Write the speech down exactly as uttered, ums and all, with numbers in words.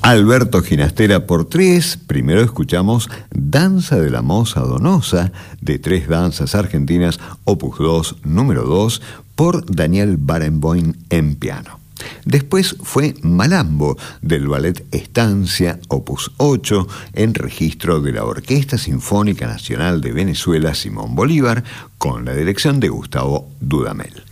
Alberto Ginastera por tres. Primero escuchamos Danza de la Moza Donosa, de Tres Danzas Argentinas, opus dos, número dos, por Daniel Barenboim en piano. Después fue Malambo, del Ballet Estancia, opus ocho, en registro de la Orquesta Sinfónica Nacional de Venezuela Simón Bolívar, con la dirección de Gustavo Dudamel.